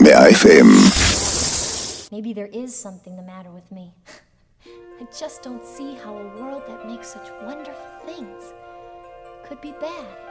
FM. Maybe there is something the matter with me. I just don't see how a world that makes such wonderful things could be bad.